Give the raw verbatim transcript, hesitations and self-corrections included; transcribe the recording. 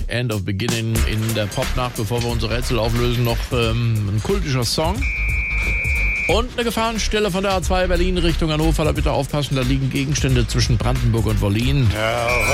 End of Beginning in der Popnacht, bevor wir unsere Rätsel auflösen, noch ähm, ein kultischer Song. Und eine Gefahrenstelle von der A zwei Berlin Richtung Hannover, da bitte aufpassen, da liegen Gegenstände zwischen Brandenburg und Wollin. Ja,